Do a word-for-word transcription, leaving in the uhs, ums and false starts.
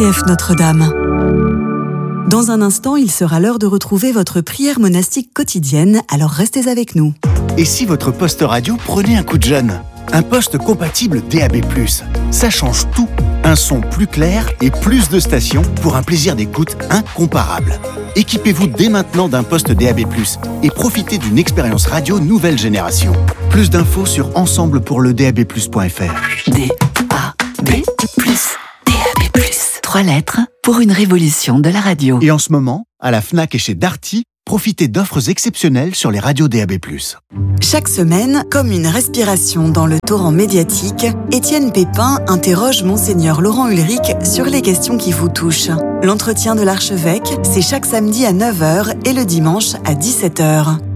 C F Notre-Dame. Dans un instant, il sera l'heure de retrouver votre prière monastique quotidienne, alors restez avec nous. Et si votre poste radio prenait un coup de jeune ? Un poste compatible D A B plus. Ça change tout. Un son plus clair et plus de stations pour un plaisir d'écoute incomparable. Équipez-vous dès maintenant d'un poste D A B plus et profitez d'une expérience radio nouvelle génération. Plus d'infos sur ensemble pour le D A B plus point F R. D A B plus. D A B plus. Trois lettres pour une révolution de la radio. Et en ce moment, à la Fnac et chez Darty, profitez d'offres exceptionnelles sur les radios D A B plus. Chaque semaine, comme une respiration dans le torrent médiatique, Étienne Pépin interroge Monseigneur Laurent Ulrich sur les questions qui vous touchent. L'entretien de l'archevêque, c'est chaque samedi à neuf heures et le dimanche à dix-sept heures.